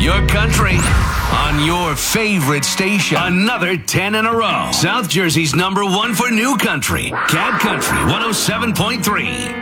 Your country on your favorite station. Another 10 in a row. South Jersey's #1 for new country. Cat Country 107.3.